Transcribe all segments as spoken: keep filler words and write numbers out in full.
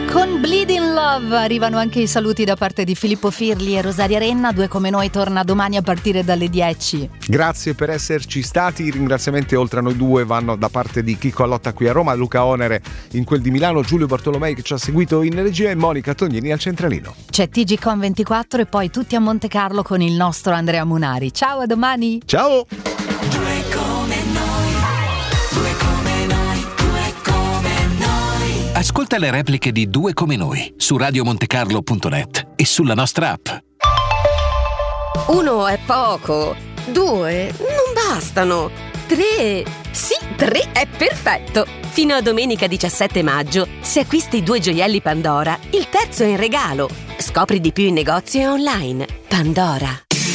Con Bleeding Love arrivano anche i saluti da parte di Filippo Firli e Rosaria Renna. Due come noi torna domani a partire dalle dieci. Grazie per esserci stati. I ringraziamenti oltre a noi due vanno da parte di Chicco Allotta qui a Roma, Luca Onere in quel di Milano, Giulio Bartolomei che ci ha seguito in regia e Monica Tognini al centralino. C'è T G Com ventiquattro e poi tutti a Monte Carlo con il nostro Andrea Munari. Ciao, a domani. Ciao. Due come noi, due come noi, due come noi. Ascolta le repliche di Due come noi su radio montecarlo punto net e sulla nostra app. Uno è poco, due non bastano, tre, sì, tre è perfetto. Fino a domenica diciassette maggio, se acquisti due gioielli Pandora, il terzo è in regalo. Scopri di più in negozio e online. Pandora.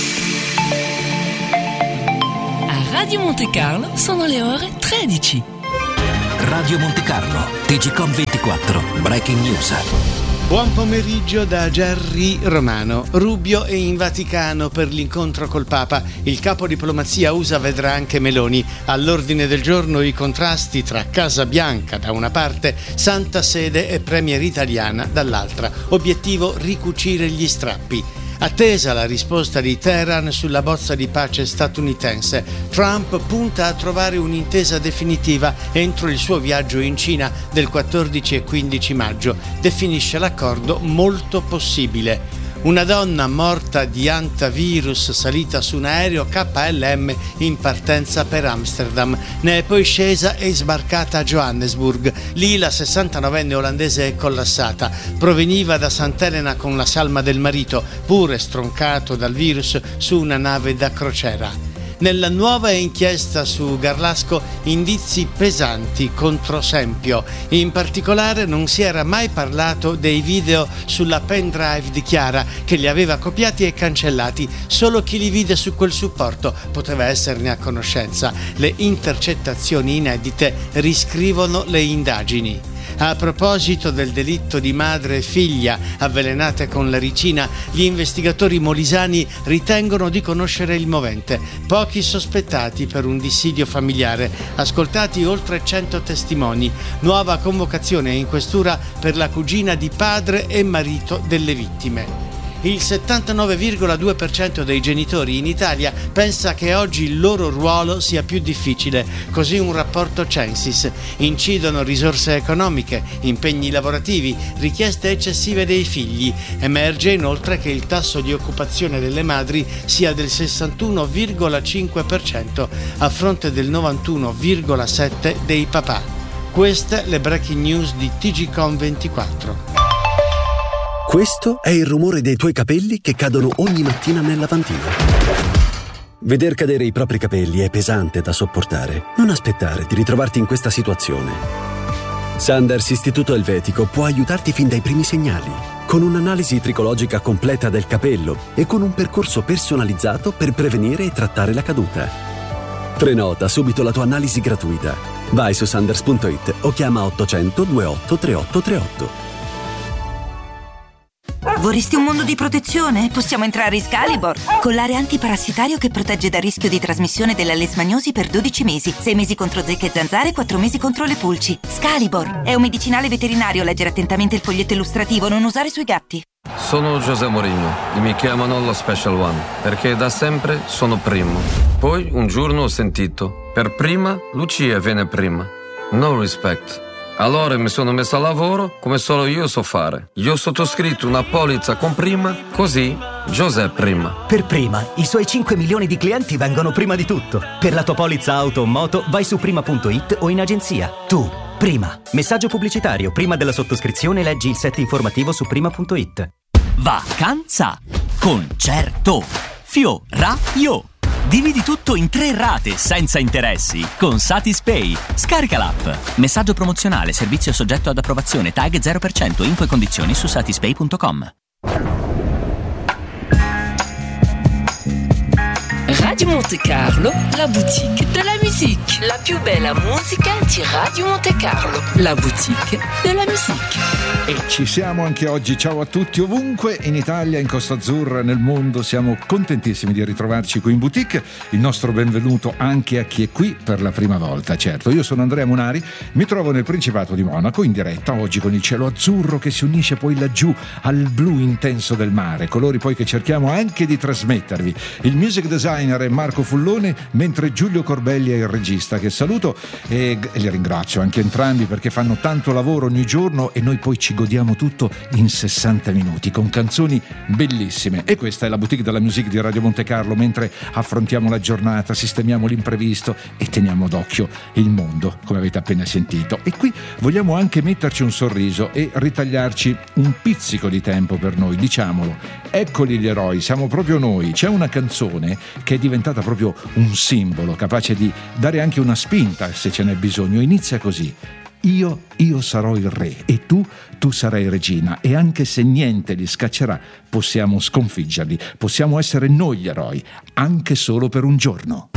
A Radio Monte Carlo sono le ore tredici. Radio Monte Carlo, T G Com ventiquattro, Breaking News. Buon pomeriggio da Gerry Romano. Rubio è in Vaticano per l'incontro col Papa. Il capo diplomazia U S A vedrà anche Meloni. All'ordine del giorno i contrasti tra Casa Bianca da una parte, Santa Sede e Premier italiana dall'altra. Obiettivo: ricucire gli strappi. Attesa la risposta di Teheran sulla bozza di pace statunitense, Trump punta a trovare un'intesa definitiva entro il suo viaggio in Cina del quattordici e quindici maggio. Definisce l'accordo molto possibile. Una donna morta di antivirus salita su un aereo K L M in partenza per Amsterdam. Ne è poi scesa e sbarcata a Johannesburg. Lì la sessantanovenne olandese è collassata. Proveniva da Sant'Elena con la salma del marito, pure stroncato dal virus su una nave da crociera. Nella nuova inchiesta su Garlasco, indizi pesanti contro Sempio. In particolare non si era mai parlato dei video sulla pen drive di Chiara, che li aveva copiati e cancellati. Solo chi li vide su quel supporto poteva esserne a conoscenza. Le intercettazioni inedite riscrivono le indagini. A proposito del delitto di madre e figlia avvelenate con la ricina, gli investigatori molisani ritengono di conoscere il movente. Pochi sospettati per un dissidio familiare, ascoltati oltre cento testimoni. Nuova convocazione in questura per la cugina di padre e marito delle vittime. Il settantanove virgola due per cento dei genitori in Italia pensa che oggi il loro ruolo sia più difficile, così un rapporto Censis. Incidono risorse economiche, impegni lavorativi, richieste eccessive dei figli. Emerge inoltre che il tasso di occupazione delle madri sia del sessantuno virgola cinque per cento a fronte del novantuno virgola sette per cento dei papà. Queste le breaking news di T G Com ventiquattro. Questo è il rumore dei tuoi capelli che cadono ogni mattina nel lavandino. Veder cadere i propri capelli è pesante da sopportare. Non aspettare di ritrovarti in questa situazione. Sanders Istituto Elvetico può aiutarti fin dai primi segnali, con un'analisi tricologica completa del capello e con un percorso personalizzato per prevenire e trattare la caduta. Prenota subito la tua analisi gratuita. Vai su sanders punto it o chiama ottocento ventotto trentotto trentotto. Vorresti un mondo di protezione? Possiamo entrare in Scalibor. Collare antiparassitario che protegge dal rischio di trasmissione della lesmaniosi per dodici mesi. sei mesi contro zecche e zanzare, quattro mesi contro le pulci. Scalibor è un medicinale veterinario. Leggere attentamente il foglietto illustrativo, non usare sui gatti. Sono José Mourinho e mi chiamano lo Special One perché da sempre sono primo. Poi un giorno ho sentito: per prima Lucia viene prima. No respect. Allora mi sono messo a lavoro come solo io so fare. Io ho sottoscritto una polizza con Prima, così José Prima. Per Prima, i suoi cinque milioni di clienti vengono prima di tutto. Per la tua polizza auto o moto vai su prima punto it o in agenzia. Tu, Prima. Messaggio pubblicitario. Prima della sottoscrizione leggi il set informativo su prima punto it. Vacanza! Concerto! Fioraio! Dividi tutto in tre rate senza interessi con Satispay. Scarica l'app. Messaggio promozionale, servizio soggetto ad approvazione, tag zero per cento, info e condizioni su satispay punto com. Radio Monte Carlo, la boutique de la musique. La più bella musica di Radio Monte Carlo. La boutique de la musique. E ci siamo anche oggi, ciao a tutti ovunque, in Italia, in Costa Azzurra, nel mondo. Siamo contentissimi di ritrovarci qui in boutique. Il nostro benvenuto anche a chi è qui per la prima volta, certo. Io sono Andrea Munari, mi trovo nel Principato di Monaco in diretta oggi con il cielo azzurro che si unisce poi laggiù al blu intenso del mare, colori poi che cerchiamo anche di trasmettervi. Il music designer è Marco Fullone, mentre Giulio Corbelli è il regista, che saluto e, e li ringrazio anche entrambi perché fanno tanto lavoro ogni giorno e noi poi ci godiamo tutto in sessanta minuti con canzoni bellissime. E questa è la boutique della music di Radio Monte Carlo, mentre affrontiamo la giornata, sistemiamo l'imprevisto e teniamo d'occhio il mondo, come avete appena sentito. E qui vogliamo anche metterci un sorriso e ritagliarci un pizzico di tempo per noi, diciamolo. Eccoli gli eroi, siamo proprio noi. C'è una canzone che è diventata proprio un simbolo, capace di dare anche una spinta se ce n'è bisogno. Inizia così: Io, io sarò il re e tu, tu sarai regina, e anche se niente li scaccerà, possiamo sconfiggerli, possiamo essere noi gli eroi, anche solo per un giorno.